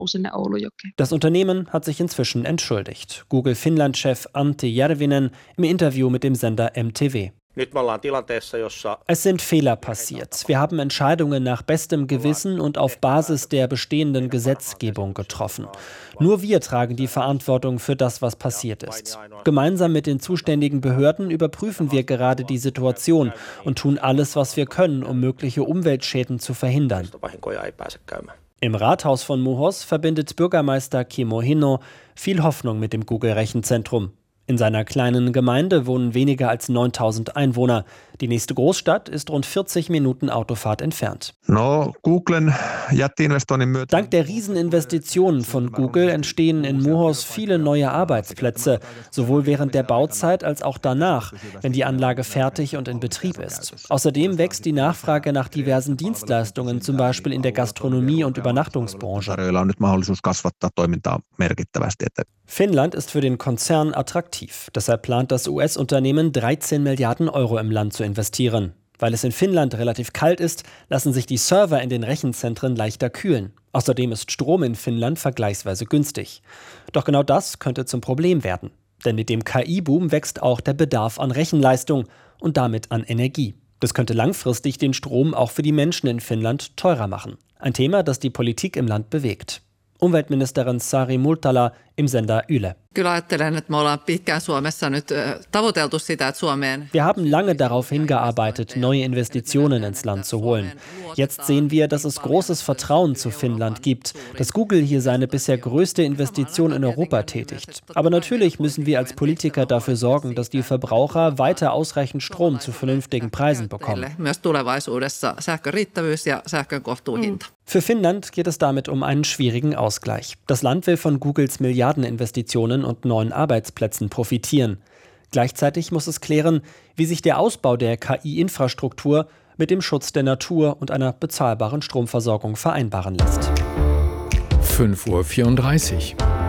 Das Unternehmen hat sich inzwischen entschuldigt. Google Finnland-Chef Antti Järvinen im Interview mit dem Sender MTV. Es sind Fehler passiert. Wir haben Entscheidungen nach bestem Gewissen und auf Basis der bestehenden Gesetzgebung getroffen. Nur wir tragen die Verantwortung für das, was passiert ist. Gemeinsam mit den zuständigen Behörden überprüfen wir gerade die Situation und tun alles, was wir können, um mögliche Umweltschäden zu verhindern. Im Rathaus von Muhos verbindet Bürgermeister Kimmo Hinno viel Hoffnung mit dem Google-Rechenzentrum. In seiner kleinen Gemeinde wohnen weniger als 9.000 Einwohner. Die nächste Großstadt ist rund 40 Minuten Autofahrt entfernt. Dank der Rieseninvestitionen von Google entstehen in Muhos viele neue Arbeitsplätze, sowohl während der Bauzeit als auch danach, wenn die Anlage fertig und in Betrieb ist. Außerdem wächst die Nachfrage nach diversen Dienstleistungen, zum Beispiel in der Gastronomie und Übernachtungsbranche. Finnland ist für den Konzern attraktiv. Deshalb plant das US-Unternehmen 13 Milliarden Euro im Land zu investieren. Weil es in Finnland relativ kalt ist, lassen sich die Server in den Rechenzentren leichter kühlen. Außerdem ist Strom in Finnland vergleichsweise günstig. Doch genau das könnte zum Problem werden. Denn mit dem KI-Boom wächst auch der Bedarf an Rechenleistung und damit an Energie. Das könnte langfristig den Strom auch für die Menschen in Finnland teurer machen. Ein Thema, das die Politik im Land bewegt. Umweltministerin Sari Multala im Sender Yle. Wir haben lange darauf hingearbeitet, neue Investitionen ins Land zu holen. Jetzt sehen wir, dass es großes Vertrauen zu Finnland gibt, dass Google hier seine bisher größte Investition in Europa tätigt. Aber natürlich müssen wir als Politiker dafür sorgen, dass die Verbraucher weiter ausreichend Strom zu vernünftigen Preisen bekommen. Für Finnland geht es damit um einen schwierigen Ausgleich. Das Land will von Googles Milliardeninvestitionen und neuen Arbeitsplätzen profitieren. Gleichzeitig muss es klären, wie sich der Ausbau der KI-Infrastruktur mit dem Schutz der Natur und einer bezahlbaren Stromversorgung vereinbaren lässt. 5:34 Uhr.